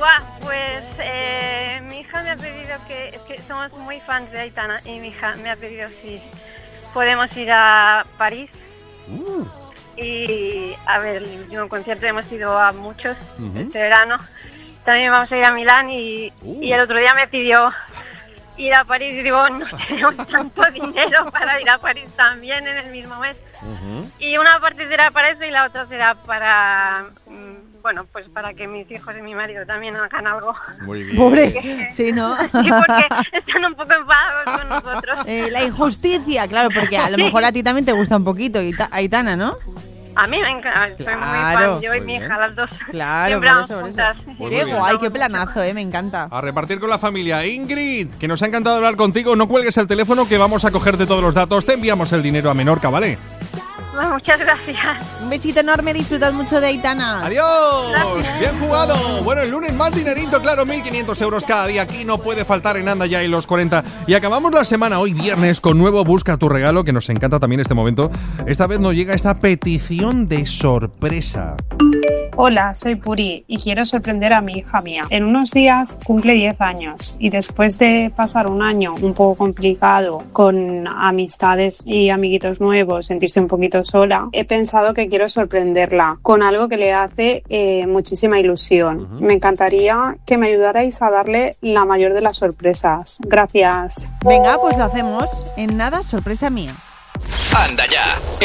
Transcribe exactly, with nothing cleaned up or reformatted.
Buah, pues eh, mi hija me ha pedido que... Es que somos muy fans de Aitana y mi hija me ha pedido si podemos ir a París. Uh. Y a ver, el último concierto hemos ido a muchos Uh-huh. este verano. También vamos a ir a Milán y, Uh. y el otro día me pidió ir a París y digo, no tenemos tanto dinero para ir a París también en el mismo mes. Uh-huh. Y una parte será para eso y la otra será para, mm, bueno, pues para que mis hijos y mi marido también hagan algo. Muy bien. Pobres, sí, ¿no? Sí, porque están un poco enfadados con nosotros. Eh, la injusticia, claro, porque a lo mejor a ti también te gusta un poquito, Aita- Aitana, ¿no? A mí me encanta, soy Claro. muy fan, yo y Muy mi bien. hija, las dos. Claro, Siempre por vamos eso, por eso. juntas. Pues Qué muy bien. guay, qué planazo, eh, me encanta. A repartir con la familia. Ingrid, que nos ha encantado hablar contigo. No cuelgues el teléfono que vamos a cogerte todos los datos. Te enviamos el dinero a Menorca, ¿vale? Bueno, muchas gracias. Un besito enorme, disfrutad mucho de Aitana. ¡Adiós! Gracias. ¡Bien jugado! Bueno, el lunes más dinerito, claro, mil quinientos euros cada día. Aquí no puede faltar en Anda Ya y los cuarenta. Y acabamos la semana hoy viernes con nuevo Busca tu regalo, que nos encanta también este momento. Esta vez nos llega esta petición de sorpresa. Hola, soy Puri y quiero sorprender a mi hija mía. En unos días cumple diez años y después de pasar un año un poco complicado con amistades y amiguitos nuevos, sentirse un poquito sola, he pensado que quiero sorprenderla con algo que le hace eh, muchísima ilusión. Uh-huh. Me encantaría que me ayudarais a darle la mayor de las sorpresas. Gracias. Venga, pues lo hacemos. En nada, sorpresa mía. Anda Ya.